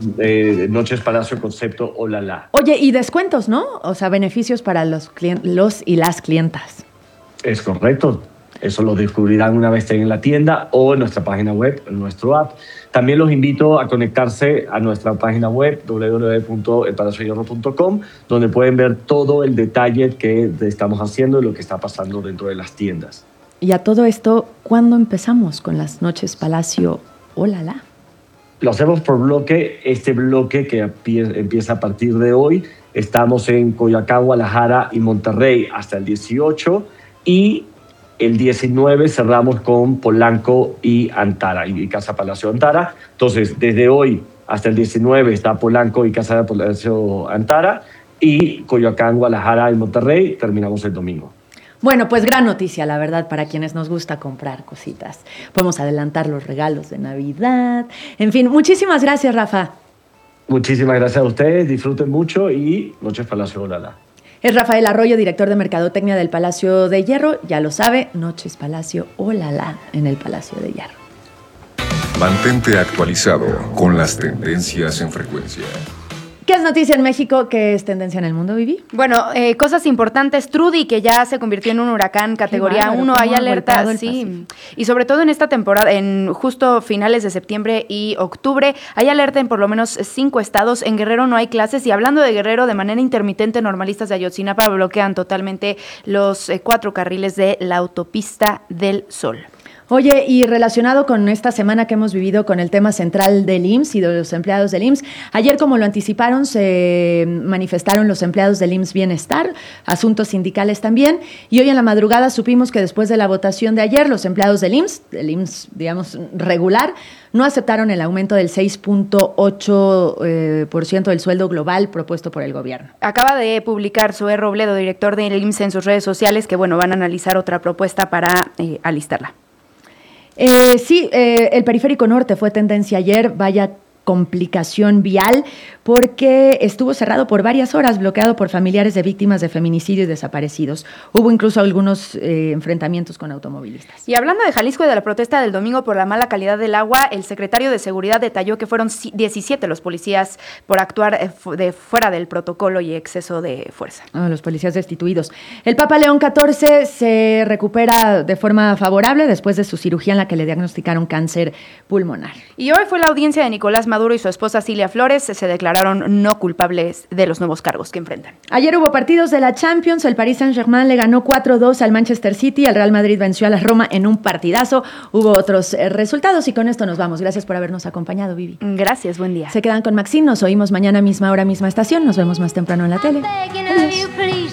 eh, Noches Palacio concepto Olala. Oye, y descuentos, ¿no? O sea, beneficios para los, clien- los y las clientas. Es correcto. Eso lo descubrirán una vez estén en la tienda o en nuestra página web, en nuestro app. También los invito a conectarse a nuestra página web doble u doble u doble u punto el palacio de hierro punto com, donde pueden ver todo el detalle que estamos haciendo y lo que está pasando dentro de las tiendas. Y a todo esto, ¿cuándo empezamos con las Noches Palacio Olala? Lo hacemos por bloque. Este bloque que empieza a partir de hoy, estamos en Coyoacán, Guadalajara y Monterrey hasta el dieciocho y el diecinueve cerramos con Polanco y Antara, y Casa Palacio Antara. Entonces, desde hoy hasta el diecinueve está Polanco y Casa de Palacio Antara, y Coyoacán, Guadalajara y Monterrey terminamos el domingo. Bueno, pues gran noticia, la verdad, para quienes nos gusta comprar cositas. Podemos adelantar los regalos de Navidad. En fin, muchísimas gracias, Rafa. Muchísimas gracias a ustedes, disfruten mucho y Noches Palacio Olala. Es Rafael Arroyo, director de Mercadotecnia del Palacio de Hierro. Ya lo sabe, Noches Palacio Olala en el Palacio de Hierro. Mantente actualizado con las tendencias en frecuencia. ¿Qué es noticia en México? ¿Qué es tendencia en el mundo, Vivi? Bueno, eh, cosas importantes. Trudy, que ya se convirtió en un huracán categoría uno, hay alerta, sí. Y sobre todo en esta temporada, en justo finales de septiembre y octubre, hay alerta en por lo menos cinco estados. En Guerrero no hay clases. Y hablando de Guerrero, de manera intermitente, normalistas de Ayotzinapa bloquean totalmente los eh, cuatro carriles de la autopista del Sol. Oye, y relacionado con esta semana que hemos vivido con el tema central del I M S S y de los empleados del I M S S, ayer, como lo anticiparon, se manifestaron los empleados del I M S S Bienestar, asuntos sindicales también, y hoy en la madrugada supimos que después de la votación de ayer, los empleados del I M S S, del I M S S, digamos, regular, no aceptaron el aumento del seis punto ocho por ciento del sueldo global propuesto por el gobierno. Acaba de publicar Zoé Robledo, director del I M S S, en sus redes sociales, que bueno, van a analizar otra propuesta para eh, alistarla. Eh, sí, eh, el Periférico Norte fue tendencia ayer, vaya complicación vial, porque estuvo cerrado por varias horas, bloqueado por familiares de víctimas de feminicidio y desaparecidos. Hubo incluso algunos eh, enfrentamientos con automovilistas. Y hablando de Jalisco y de la protesta del domingo por la mala calidad del agua, el secretario de Seguridad detalló que fueron diecisiete los policías por actuar de fuera del protocolo y exceso de fuerza. Ah, los policías destituidos. El Papa León catorce se recupera de forma favorable después de su cirugía en la que le diagnosticaron cáncer pulmonar. Y hoy fue la audiencia de Nicolás Maduro y su esposa Cilia Flores. Se declaró declararon no culpables de los nuevos cargos que enfrentan. Ayer hubo partidos de la Champions. El Paris Saint-Germain le ganó cuatro dos al Manchester City. El Real Madrid venció a la Roma en un partidazo. Hubo otros eh, resultados y con esto nos vamos. Gracias por habernos acompañado, Vivi. Gracias, buen día. Se quedan con Maxine. Nos oímos mañana misma hora, misma estación. Nos vemos más temprano en la tele. Adiós.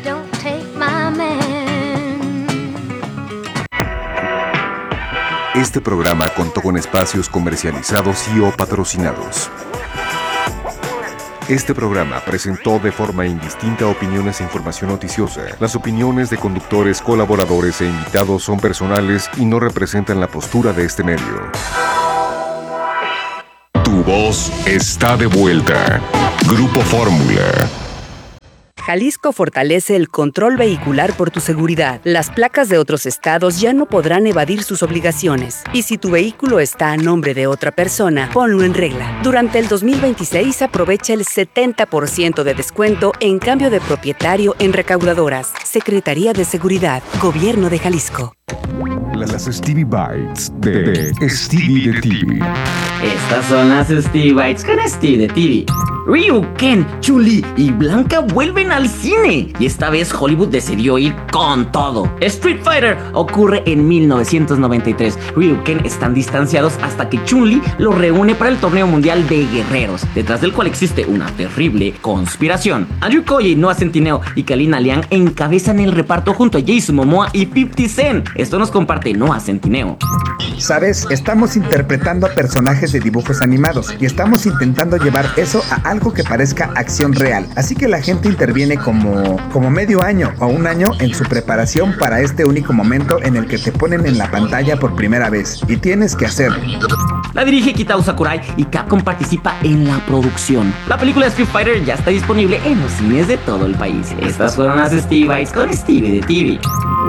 Este programa contó con espacios comercializados y o patrocinados. Este programa presentó de forma indistinta opiniones e información noticiosa. Las opiniones de conductores, colaboradores e invitados son personales y no representan la postura de este medio. Tu voz está de vuelta. Grupo Fórmula. Jalisco fortalece el control vehicular por tu seguridad. Las placas de otros estados ya no podrán evadir sus obligaciones. Y si tu vehículo está a nombre de otra persona, ponlo en regla. Durante el dos mil veintiséis aprovecha el setenta por ciento de descuento en cambio de propietario en recaudadoras. Secretaría de Seguridad, Gobierno de Jalisco. Las Stevie Bites de, de Stevie de T V. Estas son las Stevie Bites con Stevie de T V. Ryu, Ken, Chun-Li y Blanca vuelven al cine y esta vez Hollywood decidió ir con todo. Street Fighter ocurre en mil novecientos noventa y tres. Ryu y Ken están distanciados hasta que Chun-Li los reúne para el torneo mundial de guerreros, detrás del cual existe una terrible conspiración. Andrew Koji, Noah Centineo y Kalina Liang encabezan el reparto junto a Jason Momoa y fifty Cent. Esto nos comparte Noah Centineo. Sabes, estamos interpretando a personajes de dibujos animados y estamos intentando llevar eso a algo que parezca acción real. Así que la gente interviene como, como medio año o un año en su preparación para este único momento en el que te ponen en la pantalla por primera vez. Y tienes que hacerlo. La dirige Kitao Sakurai y Capcom participa en la producción. La película Street Fighter ya está disponible en los cines de todo el país. Estas fueron las Stevie Bites con Stevie de T V.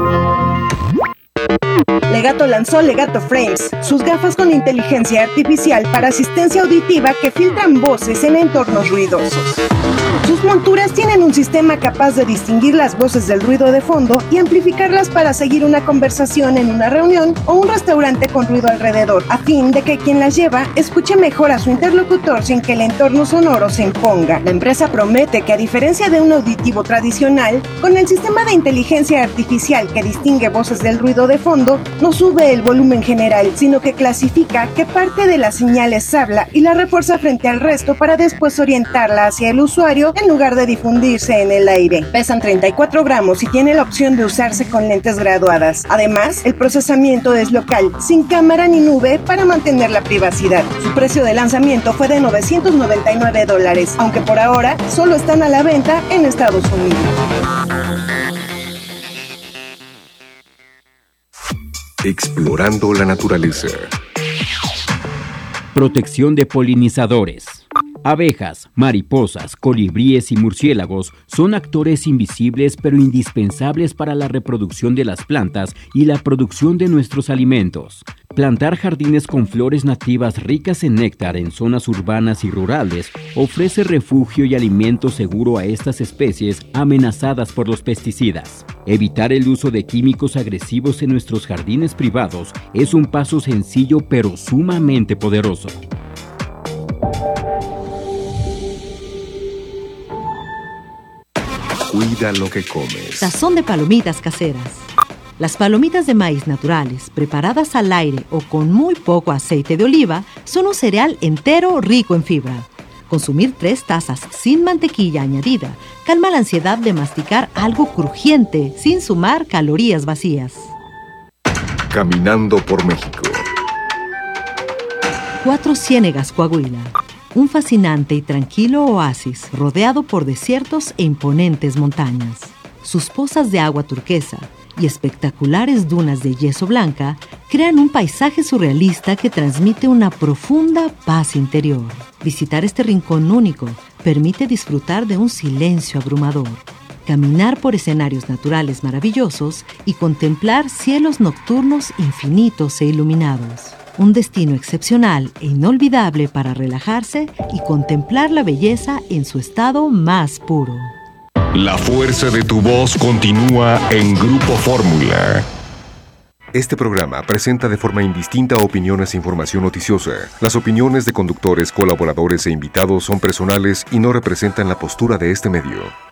Legato lanzó Legato Frames, sus gafas con inteligencia artificial para asistencia auditiva que filtran voces en entornos ruidosos. Sus monturas tienen un sistema capaz de distinguir las voces del ruido de fondo y amplificarlas para seguir una conversación en una reunión o un restaurante con ruido alrededor, a fin de que quien las lleva escuche mejor a su interlocutor sin que el entorno sonoro se imponga. La empresa promete que, a diferencia de un auditivo tradicional, con el sistema de inteligencia artificial que distingue voces del ruido de fondo, no sube el volumen general, sino que clasifica qué parte de las señales habla y la refuerza frente al resto para después orientarla hacia el usuario en lugar de difundirse en el aire. Pesan treinta y cuatro gramos y tiene la opción de usarse con lentes graduadas. Además, el procesamiento es local, sin cámara ni nube para mantener la privacidad. Su precio de lanzamiento fue de novecientos noventa y nueve dólares, aunque por ahora solo están a la venta en Estados Unidos. Explorando la naturaleza. Protección de polinizadores. Abejas, mariposas, colibríes y murciélagos son actores invisibles pero indispensables para la reproducción de las plantas y la producción de nuestros alimentos. Plantar jardines con flores nativas ricas en néctar en zonas urbanas y rurales ofrece refugio y alimento seguro a estas especies amenazadas por los pesticidas. Evitar el uso de químicos agresivos en nuestros jardines privados es un paso sencillo pero sumamente poderoso. Cuida lo que comes. Sazón de palomitas caseras. Las palomitas de maíz naturales, preparadas al aire o con muy poco aceite de oliva, son un cereal entero rico en fibra. Consumir tres tazas sin mantequilla añadida calma la ansiedad de masticar algo crujiente sin sumar calorías vacías. Caminando por México. Cuatro Ciénegas, Coahuila. Un fascinante y tranquilo oasis rodeado por desiertos e imponentes montañas. Sus pozas de agua turquesa y espectaculares dunas de yeso blanca crean un paisaje surrealista que transmite una profunda paz interior. Visitar este rincón único permite disfrutar de un silencio abrumador, caminar por escenarios naturales maravillosos y contemplar cielos nocturnos infinitos e iluminados. Un destino excepcional e inolvidable para relajarse y contemplar la belleza en su estado más puro. La fuerza de tu voz continúa en Grupo Fórmula. Este programa presenta de forma indistinta opiniones e información noticiosa. Las opiniones de conductores, colaboradores e invitados son personales y no representan la postura de este medio.